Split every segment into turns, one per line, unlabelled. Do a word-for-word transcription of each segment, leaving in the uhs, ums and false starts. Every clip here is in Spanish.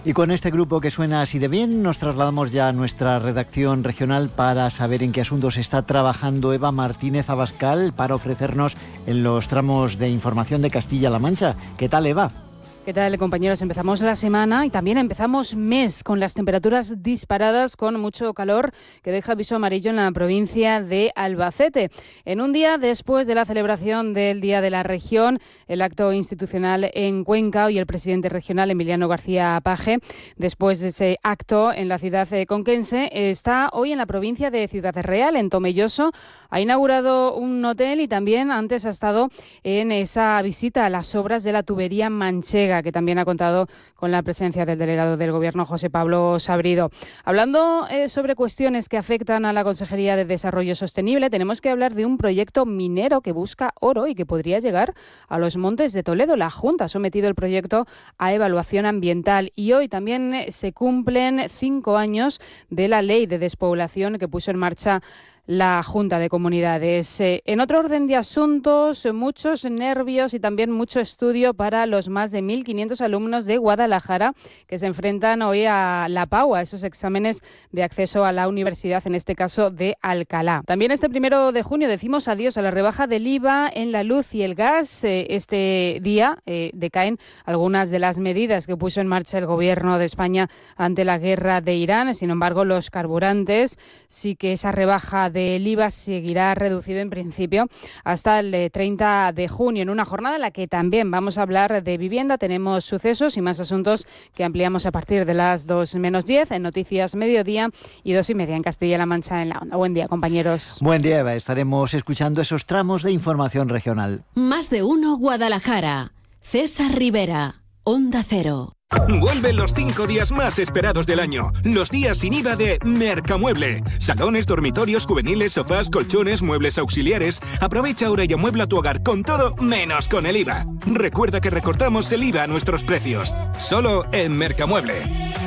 Y con este grupo que suena así de bien, nos trasladamos ya a nuestra redacción regional para saber en qué asuntos está trabajando Eva Martínez Abascal para ofrecernos en los tramos de información de Castilla-La Mancha. ¿Qué tal, Eva?
¿Qué tal, compañeros? Empezamos la semana y también empezamos mes con las temperaturas disparadas, con mucho calor que deja aviso amarillo en la provincia de Albacete. En un día después de la celebración del Día de la Región, el acto institucional en Cuenca y el presidente regional Emiliano García Paje, después de ese acto en la ciudad conquense, está hoy en la provincia de Ciudad Real, en Tomelloso. Ha inaugurado un hotel y también antes ha estado en esa visita a las obras de la tubería manchega, que también ha contado con la presencia del delegado del Gobierno, José Pablo Sabrido. Hablando eh, sobre cuestiones que afectan a la Consejería de Desarrollo Sostenible, tenemos que hablar de un proyecto minero que busca oro y que podría llegar a los Montes de Toledo. La Junta ha sometido el proyecto a evaluación ambiental y hoy también eh, se cumplen cinco años de la ley de despoblación que puso en marcha la Junta de Comunidades. Eh, en otro orden de asuntos, muchos nervios y también mucho estudio para los más de mil quinientos alumnos de Guadalajara que se enfrentan hoy a la PAU, a esos exámenes de acceso a la universidad, en este caso de Alcalá. También este primero de junio decimos adiós a la rebaja del I V A en la luz y el gas. Eh, este día eh, decaen algunas de las medidas que puso en marcha el Gobierno de España ante la guerra de Irán. Sin embargo, los carburantes sí que esa rebaja de El I V A seguirá reducido en principio hasta el treinta de junio, en una jornada en la que también vamos a hablar de vivienda. Tenemos sucesos y más asuntos que ampliamos a partir de las dos menos diez en Noticias Mediodía y dos y media en Castilla-La Mancha en la Onda. Buen día, compañeros.
Buen día, Eva. Estaremos escuchando esos tramos de información regional.
Más de uno Guadalajara. César Rivera, Onda Cero.
Vuelven los cinco días más esperados del año, los días sin I V A de Mercamueble. Salones, dormitorios, juveniles, sofás, colchones, muebles auxiliares. Aprovecha ahora y amuebla tu hogar con todo menos con el I V A. Recuerda que recortamos el I V A a nuestros precios, solo en Mercamueble.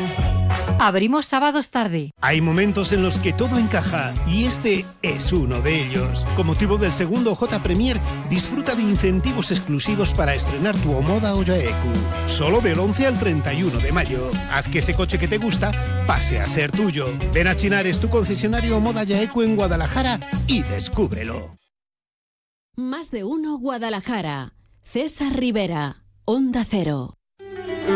Abrimos sábados tarde.
Hay momentos en los que todo encaja y este es uno de ellos. Con motivo del segundo J Premier, disfruta de incentivos exclusivos para estrenar tu Omoda Oyaeku. Solo del once al treinta y uno de mayo. Haz que ese coche que te gusta pase a ser tuyo. Ven a Chinares, tu concesionario Omoda Oyaeku en Guadalajara y descúbrelo.
Más de uno Guadalajara. César Rivera, Onda Cero.